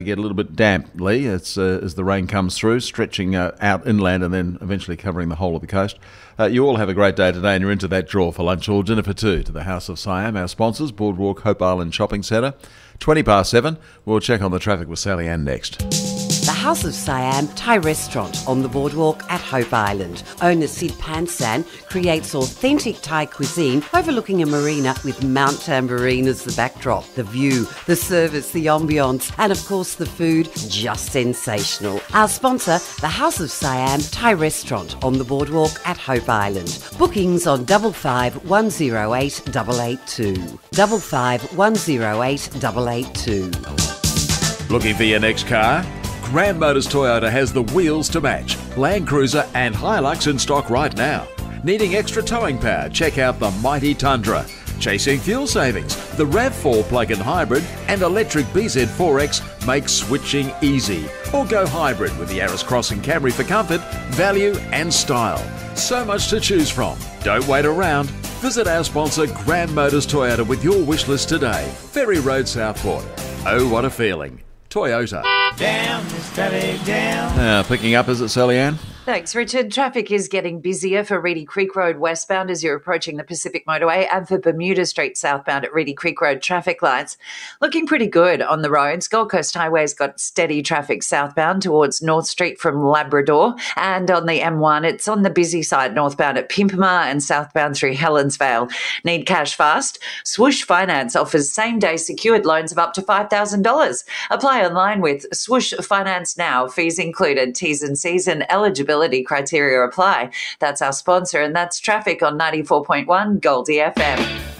Get a little bit damp, Lee, as the rain comes through, stretching out inland and then eventually covering the whole of the coast. You all have a great day today, and you're into that draw for lunch or dinner for two to the House of Siam. Our sponsors, Boardwalk Hope Island Shopping Centre. 7:20. We'll check on the traffic with Sally Ann next. The House of Siam Thai restaurant on the boardwalk at Hope Island. Owner Sid Pansan creates authentic Thai cuisine overlooking a marina with Mount Tambourine as the backdrop. The view, the service, the ambience, and of course the food, just sensational. Our sponsor, the House of Siam Thai restaurant on the boardwalk at Hope Island. Bookings on 55 108 882. 55 108 882. Looking for your next car? Grand Motors Toyota has the wheels to match. Land Cruiser and Hilux in stock right now. Needing extra towing power? Check out the mighty Tundra. Chasing fuel savings? The RAV4 plug-in hybrid and electric BZ4X make switching easy. Or go hybrid with the Yaris Cross and Camry for comfort, value and style. So much to choose from. Don't wait around. Visit our sponsor Grand Motors Toyota with your wish list today. Ferry Road, Southport. Oh, what a feeling. Toyota. Down, it's traffic down. Picking up, is it, Sally Ann? Thanks, Richard. Traffic is getting busier for Reedy Creek Road westbound as you're approaching the Pacific Motorway, and for Bermuda Street southbound at Reedy Creek Road traffic lights. Looking pretty good on the roads. Gold Coast Highway's got steady traffic southbound towards North Street from Labrador, and on the M1 it's on the busy side northbound at Pimpama and southbound through Helensvale. Need cash fast? Swoosh Finance offers same-day secured loans of up to $5,000. Apply online with Swoosh Finance now. Fees included. T's and C's and eligibility criteria apply. That's our sponsor, and that's traffic on 94.1 Goldie FM.